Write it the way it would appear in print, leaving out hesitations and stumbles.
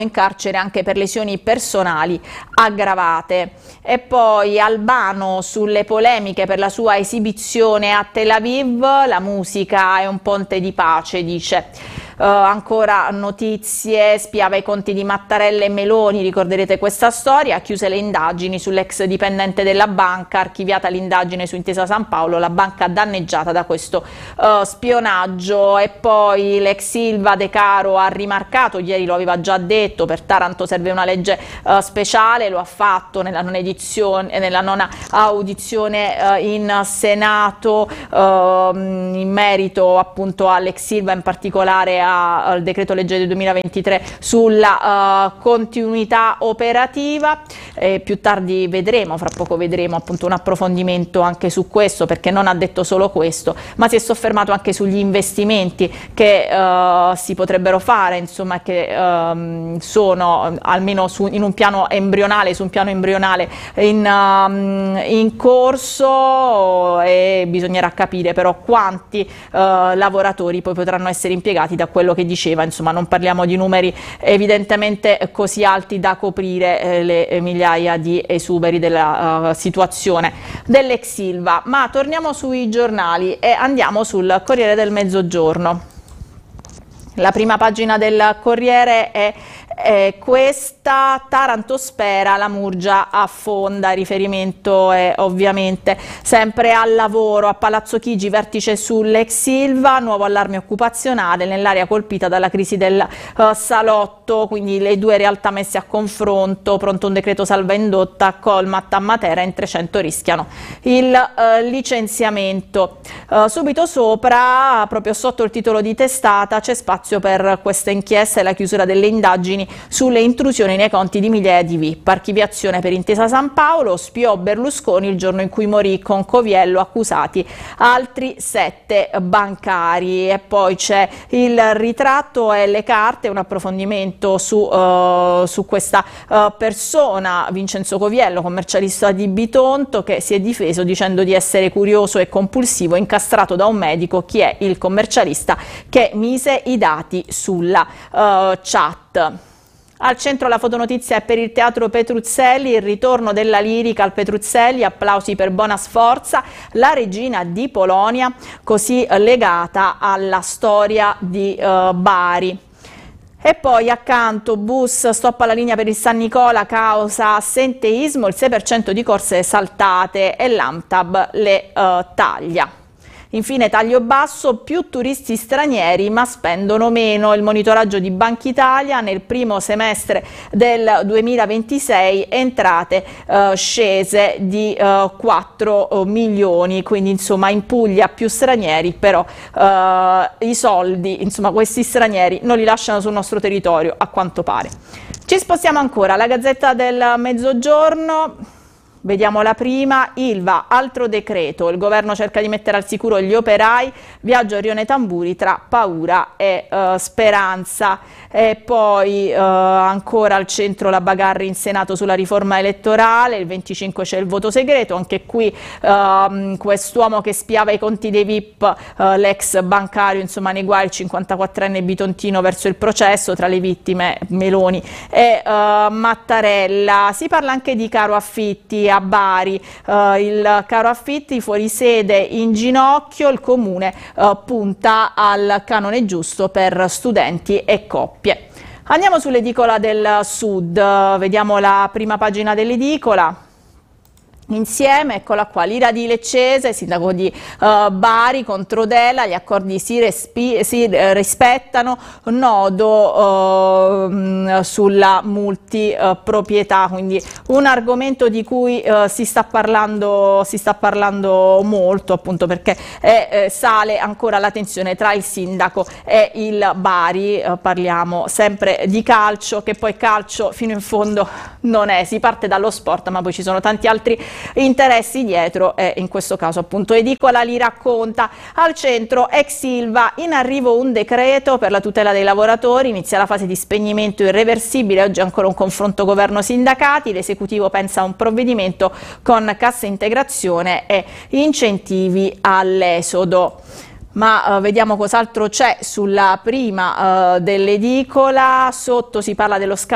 in carcere anche per lesioni personali aggravate. E poi Albano sulle polemiche per la sua esibizione a Tel Aviv, la musica è un ponte di pace, dice. Ancora notizie, spiava i conti di Mattarella e Meloni, ricorderete questa storia, chiuse le indagini sull'ex dipendente della banca, archiviata l'indagine su Intesa San Paolo, la banca danneggiata da questo spionaggio. E poi l'ex Ilva De Caro ha rimarcato, ieri lo aveva già detto, per Taranto serve una legge speciale, lo ha fatto nella nona audizione in Senato in merito appunto all'ex Ilva, in particolare al decreto legge del 2023 sulla continuità operativa. Più tardi vedremo, fra poco vedremo appunto un approfondimento anche su questo, perché non ha detto solo questo, ma si è soffermato anche sugli investimenti che si potrebbero fare, insomma, che sono almeno in un piano embrionale, in corso, e bisognerà capire però quanti lavoratori poi potranno essere impiegati da quello che diceva. Insomma, non parliamo di numeri evidentemente così alti da coprire le migliaia di esuberi della situazione dell'ex Ilva. Ma torniamo sui giornali e andiamo sul Corriere del Mezzogiorno. La prima pagina del Corriere è questa: Taranto spera, la Murgia affonda. Riferimento è ovviamente sempre al lavoro. A Palazzo Chigi vertice sull'ex Ilva, nuovo allarme occupazionale nell'area colpita dalla crisi del salotto, quindi le due realtà messe a confronto, pronto un decreto salva indotta, Colmat a Matera, in 300 rischiano il licenziamento. Subito sopra, proprio sotto il titolo di testata, c'è spazio per questa inchiesta e la chiusura delle indagini sulle intrusioni nei conti di migliaia di VIP. Archiviazione per Intesa San Paolo, spiò Berlusconi il giorno in cui morì, con Coviello accusati altri 7 bancari. E poi c'è il ritratto e le carte, un approfondimento su questa persona, Vincenzo Coviello, commercialista di Bitonto, che si è difeso dicendo di essere curioso e compulsivo, incastrato da un medico. Chi è il commercialista che mise i dati sulla chat? Al centro la fotonotizia è per il Teatro Petruzzelli, il ritorno della lirica al Petruzzelli, applausi per Bona Sforza, la regina di Polonia, così legata alla storia di Bari. E poi accanto, bus, stop alla linea per il San Nicola, causa assenteismo, il 6% di corse saltate e l'AMTAB le taglia. Infine taglio basso, più turisti stranieri ma spendono meno. Il monitoraggio di Bankitalia: nel primo semestre del 2026 entrate scese di 4 milioni, quindi insomma in Puglia più stranieri, però i soldi, insomma questi stranieri non li lasciano sul nostro territorio, a quanto pare. Ci spostiamo ancora, la Gazzetta del Mezzogiorno. Vediamo la prima: Ilva, altro decreto, il governo cerca di mettere al sicuro gli operai, viaggio a Rione Tamburi tra paura e speranza. E poi ancora al centro la bagarre in Senato sulla riforma elettorale, il 25 c'è il voto segreto, anche qui quest'uomo che spiava i conti dei VIP, l'ex bancario, insomma nei guai, il 54enne bitontino verso il processo, tra le vittime Meloni e Mattarella. Si parla anche di caro affitti a Bari, il caro affitti fuori sede in ginocchio, il comune punta al canone giusto per studenti e coppie. Andiamo sull'edicola del Sud, vediamo la prima pagina dell'edicola. Insieme, eccola qua, l'ira di Leccese, sindaco di Bari contro Della, gli accordi si rispettano, nodo sulla multiproprietà, quindi un argomento di cui si sta parlando molto, appunto perché sale ancora la tensione tra il sindaco e il Bari. Parliamo sempre di calcio, che poi calcio fino in fondo non è, si parte dallo sport ma poi ci sono tanti altri interessi dietro, e in questo caso appunto edicola li racconta. Al centro ex Ilva, in arrivo un decreto per la tutela dei lavoratori, inizia la fase di spegnimento irreversibile, oggi ancora un confronto governo-sindacati, l'esecutivo pensa a un provvedimento con cassa integrazione e incentivi all'esodo. Ma vediamo cos'altro c'è sulla prima dell'edicola. Sotto si parla dello scambio